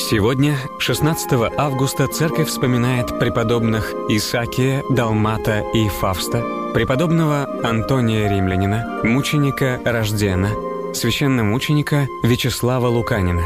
Сегодня, 16 августа, церковь вспоминает преподобных Исаакия, Далмата и Фавста, преподобного Антония Римлянина, мученика Рождена, священномученика Вячеслава Луканина.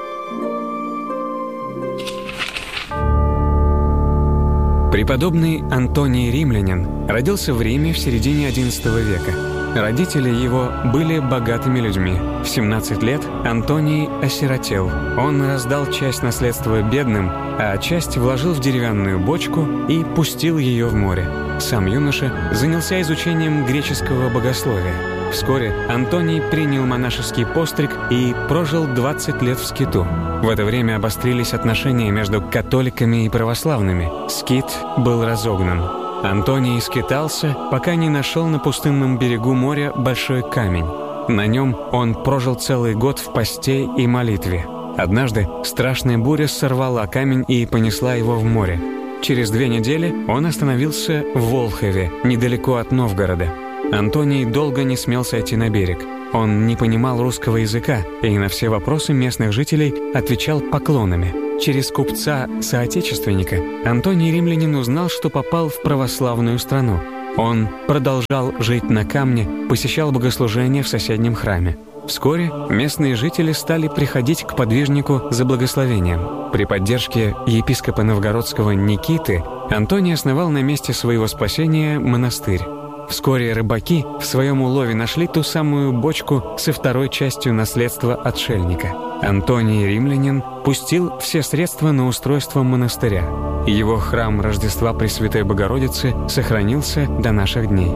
Преподобный Антоний Римлянин родился в Риме в середине XI века. Родители его были богатыми людьми. В 17 лет Антоний осиротел. Он раздал часть наследства бедным, а часть вложил в деревянную бочку и пустил ее в море. Сам юноша занялся изучением греческого богословия. Вскоре Антоний принял монашеский постриг и прожил 20 лет в скиту. В это время обострились отношения между католиками и православными. Скит был разогнан. Антоний скитался, пока не нашел на пустынном берегу моря большой камень. На нем он прожил целый год в посте и молитве. Однажды страшная буря сорвала камень и понесла его в море. Через 2 недели он остановился в Волхове, недалеко от Новгорода. Антоний долго не смел сойти на берег. Он не понимал русского языка и на все вопросы местных жителей отвечал поклонами. Через купца-соотечественника Антоний Римлянин узнал, что попал в православную страну. Он продолжал жить на камне, посещал богослужения в соседнем храме. Вскоре местные жители стали приходить к подвижнику за благословением. При поддержке епископа новгородского Никиты Антоний основал на месте своего спасения монастырь. Вскоре рыбаки в своем улове нашли ту самую бочку со 2-й частью наследства отшельника. Антоний Римлянин пустил все средства на устройство монастыря. Его храм Рождества Пресвятой Богородицы сохранился до наших дней.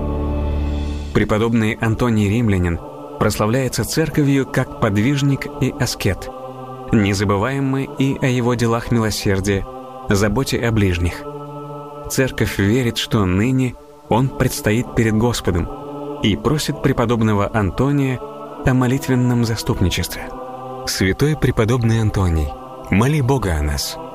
Преподобный Антоний Римлянин прославляется церковью как подвижник и аскет. Не забываем мы и о его делах милосердия, заботе о ближних. Церковь верит, что ныне он предстоит перед Господом и просит преподобного Антония о молитвенном заступничестве. Святой преподобный Антоний, моли Бога о нас.